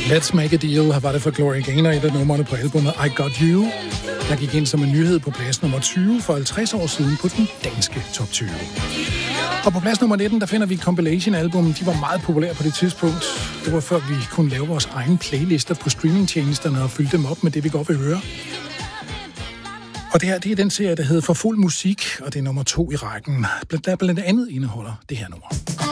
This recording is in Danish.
Let's Make a Deal var det for Gloria Gaynor, et af numrene på albumet I Got You, der gik ind som en nyhed på plads nummer 20 for 50 år siden på den danske top 20. Og på plads nummer 19, der finder vi compilation-album. De var meget populære på det tidspunkt. Det var før vi kunne lave vores egen playlister på streamingtjenesterne og fylde dem op med det, vi godt vil høre. Og det her, det er den serie, der hedder For Fuld Musik, og det er nummer 2 i rækken. Der blandt andet indeholder det her nummer.